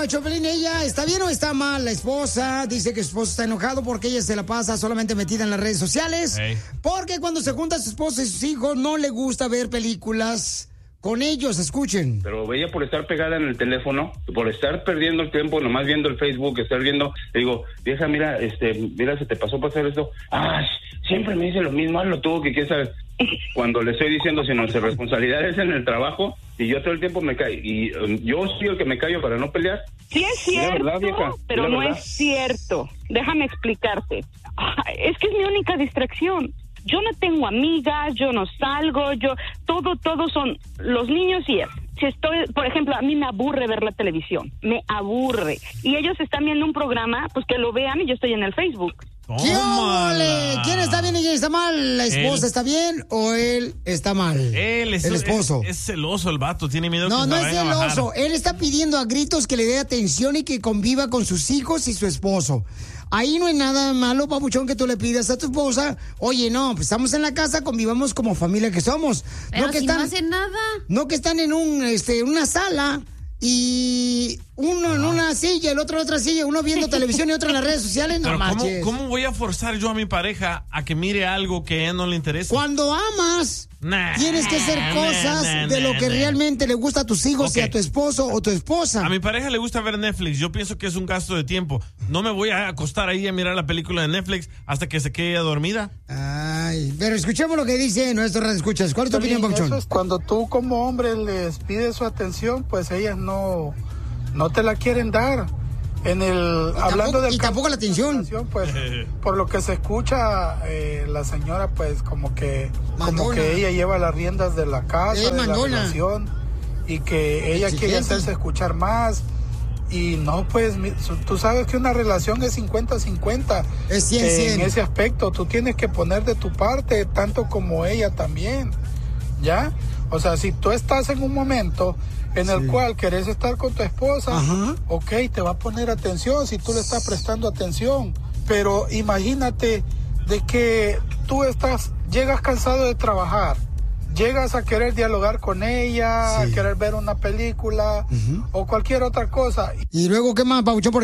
Choplin, ella, ¿está bien o está mal? La esposa dice que su esposo está enojado porque ella se la pasa solamente metida en las redes sociales. Hey. Porque cuando se junta su esposo y sus hijos no le gusta ver películas con ellos, escuchen. Pero ella por estar pegada en el teléfono, por estar perdiendo el tiempo, nomás viendo el Facebook, estar viendo, le digo, vieja, mira, mira, se te pasó pasar esto. Ay, siempre me dice lo mismo, hazlo tú, que quieres saber. Cuando le estoy diciendo, si nuestra responsabilidad es en el trabajo, y yo todo el tiempo me callo, y yo soy el que me callo para no pelear. Sí es cierto, verdad, vieja, pero no es cierto. Déjame explicarte. Es que es mi única distracción. Yo no tengo amigas, yo no salgo, todos son los niños y él. Si estoy, por ejemplo, a mí me aburre ver la televisión, me aburre. Y ellos están viendo un programa, pues que lo vean y yo estoy en el Facebook. ¿Qué ole? ¿Quién está bien y quién está mal? ¿La esposa está bien o él está mal? El esposo. Es celoso el vato, tiene miedo que se No vaya es celoso. a bajar. Él está pidiendo a gritos que le dé atención y que conviva con sus hijos y su esposo. Ahí no hay nada malo, papuchón, que tú le pidas a tu esposa. Oye, no, pues estamos en la casa, convivamos como familia que somos. Pero no que si no hacen nada. No que están en una sala y uno en una silla, el otro en otra silla, uno viendo televisión y otro en las redes sociales. No manches. ¿Cómo voy a forzar yo a mi pareja a que mire algo que a ella no le interesa? Cuando amas, tienes que hacer cosas de lo que realmente le gusta a tus hijos y a tu esposo o tu esposa. A mi pareja le gusta ver Netflix. Yo pienso que es un gasto de tiempo. No me voy a acostar ahí a mirar la película de Netflix hasta que se quede dormida. Ay, pero escuchemos lo que dice nuestro radio escuchas. ¿Cuál es tu opinión, Pauchón? Cuando tú como hombre les pides su atención, pues ellas no te la quieren dar. Y tampoco la atención. Pues, por lo que se escucha, la señora pues como que ella lleva las riendas de la casa, de la relación, y que ella quiere hacerse escuchar más. Y no, pues, tú sabes que una relación es 50-50. Es 100-100. En ese aspecto, tú tienes que poner de tu parte, tanto como ella también, ¿ya? O sea, si tú estás en un momento en el cual querés estar con tu esposa, ok, te va a poner atención si tú le estás prestando atención. Pero imagínate de que tú llegas cansado de trabajar, llegas a querer dialogar con ella, a querer ver una película o cualquier otra cosa. Y luego, ¿qué más, Pauchón?